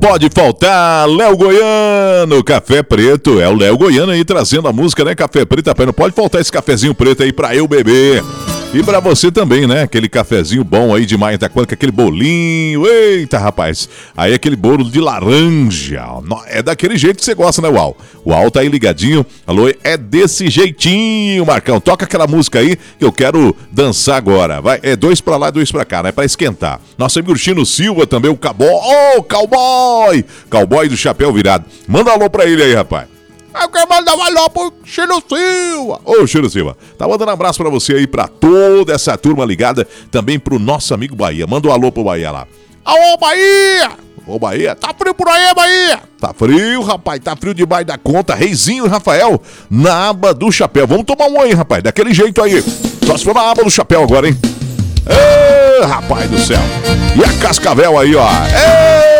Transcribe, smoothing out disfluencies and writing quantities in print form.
pode faltar, Léo Goiano, Café Preto, é o Léo Goiano aí trazendo a música, né, Café Preto, não pode faltar esse cafezinho preto aí pra eu beber. E pra você também, né? Aquele cafezinho bom aí de Maia da Quanto, aquele bolinho. Eita, rapaz. Aí aquele bolo de laranja. É daquele jeito que você gosta, né, Uau? Uau tá aí ligadinho. Alô, é desse jeitinho, Marcão. Toca aquela música aí que eu quero dançar agora. Vai, é 2 pra lá, 2 pra cá, né? Pra esquentar. Nosso amigo Chino Silva também, o cowboy. Ô, cowboy! Cowboy do chapéu virado. Manda um alô pra ele aí, rapaz. Eu quero mandar um alô pro Chino Silva. Ô, Chino Silva, tá mandando um abraço pra você aí, pra toda essa turma ligada, também pro nosso amigo Bahia. Manda um alô pro Bahia lá. Alô, Bahia! Ô, Bahia, tá frio por aí, Bahia? Tá frio, rapaz, tá frio demais da conta. Reizinho e Rafael, na aba do chapéu. Vamos tomar um aí, rapaz, daquele jeito aí. Só se for na aba do chapéu agora, hein? Ê, rapaz do céu. E a Cascavel aí, ó. Ê!